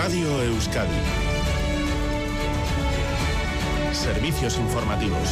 Radio Euskadi. Servicios informativos.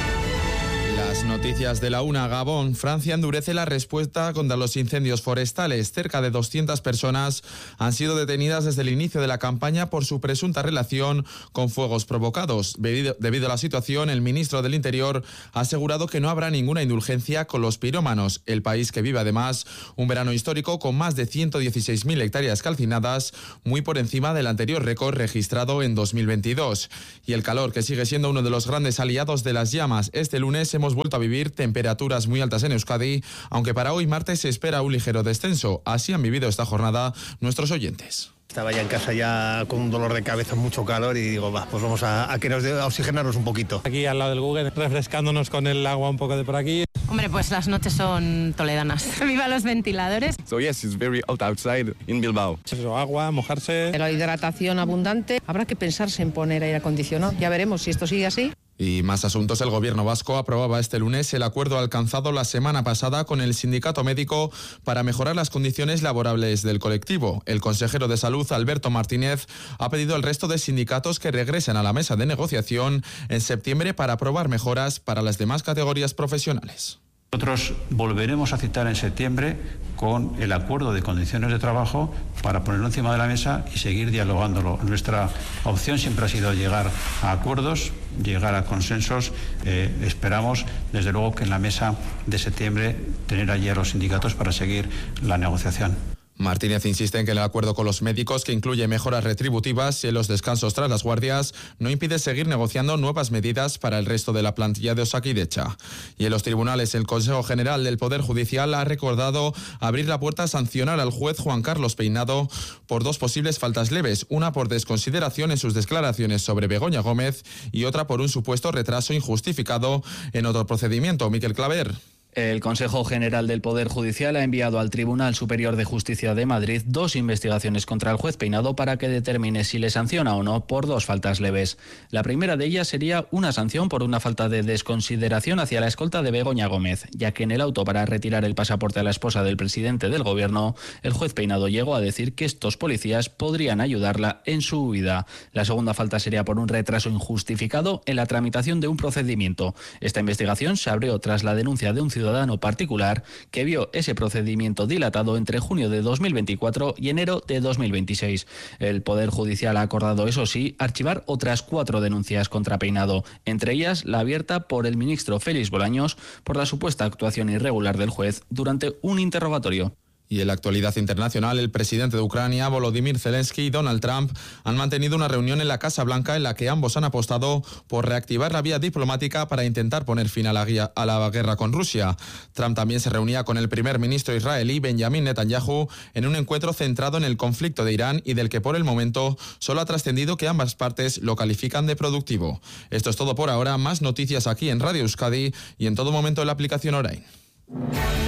Las noticias de la una. Gabón. Francia endurece la respuesta contra los incendios forestales. Cerca de 200 personas han sido detenidas desde el inicio de la campaña por su presunta relación con fuegos provocados. Debido a la situación, el ministro del Interior ha asegurado que no habrá ninguna indulgencia con los pirómanos. El país, que vive además un verano histórico con más de 116.000 hectáreas calcinadas, muy por encima del anterior récord registrado en 2022. Y el calor, que sigue siendo uno de los grandes aliados de las llamas. Este lunes hemos vuelto a vivir temperaturas muy altas en Euskadi, aunque para hoy martes se espera un ligero descenso. Así han vivido esta jornada nuestros oyentes. Estaba ya en casa ya con un dolor de cabeza, mucho calor, y digo, pues vamos a que nos dé a oxigenarnos un poquito. Aquí al lado del Google, refrescándonos con el agua un poco de por aquí. Hombre, pues las noches son toledanas. Viva los ventiladores. So yes, it's very hot outside in Bilbao. Agua, mojarse. La hidratación abundante. Habrá que pensarse en poner aire acondicionado. Ya veremos si esto sigue así. Y más asuntos. El gobierno vasco aprobaba este lunes el acuerdo alcanzado la semana pasada con el sindicato médico para mejorar las condiciones laborables del colectivo. El consejero de Salud, Alberto Martínez, ha pedido al resto de sindicatos que regresen a la mesa de negociación en septiembre para aprobar mejoras para las demás categorías profesionales. Nosotros volveremos a citar en septiembre con el acuerdo de condiciones de trabajo para ponerlo encima de la mesa y seguir dialogándolo. Nuestra opción siempre ha sido llegar a acuerdos, llegar a consensos. Esperamos, desde luego, que en la mesa de septiembre tener allí a los sindicatos para seguir la negociación. Martínez insiste en que el acuerdo con los médicos, que incluye mejoras retributivas y los descansos tras las guardias, no impide seguir negociando nuevas medidas para el resto de la plantilla de Osakidetza. Y en los tribunales, el Consejo General del Poder Judicial ha recordado abrir la puerta a sancionar al juez Juan Carlos Peinado por dos posibles faltas leves, una por desconsideración en sus declaraciones sobre Begoña Gómez y otra por un supuesto retraso injustificado en otro procedimiento. Miquel Claver. El Consejo General del Poder Judicial ha enviado al Tribunal Superior de Justicia de Madrid dos investigaciones contra el juez Peinado para que determine si le sanciona o no por dos faltas leves. La primera de ellas sería una sanción por una falta de desconsideración hacia la escolta de Begoña Gómez, ya que en el auto para retirar el pasaporte a la esposa del presidente del Gobierno, el juez Peinado llegó a decir que estos policías podrían ayudarla en su huida. La segunda falta sería por un retraso injustificado en la tramitación de un procedimiento. Esta investigación se abrió tras la denuncia de un ciudadano particular que vio ese procedimiento dilatado entre junio de 2024 y enero de 2026. El Poder Judicial ha acordado, eso sí, archivar otras 4 denuncias contra Peinado, entre ellas la abierta por el ministro Félix Bolaños por la supuesta actuación irregular del juez durante un interrogatorio. Y en la actualidad internacional, el presidente de Ucrania, Volodymyr Zelensky, y Donald Trump han mantenido una reunión en la Casa Blanca en la que ambos han apostado por reactivar la vía diplomática para intentar poner fin a la guerra con Rusia. Trump también se reunía con el primer ministro israelí, Benjamin Netanyahu, en un encuentro centrado en el conflicto de Irán y del que por el momento solo ha trascendido que ambas partes lo califican de productivo. Esto es todo por ahora. Más noticias aquí en Radio Euskadi y en todo momento en la aplicación Orain.